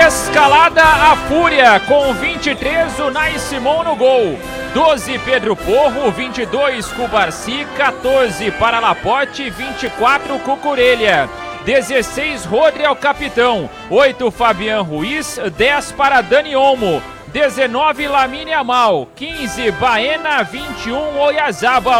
Escalada a Fúria, com 23 o Nai Simon no gol. 12 Pedro Porro, 22 Cubarci, 14 para Laporte, 24 Cucurelha. 16 Rodri é o capitão, 8 Fabian Ruiz, 10 para Dani Olmo. 19 Lamine Amal, 15 Baena, 21 Oyarzabal.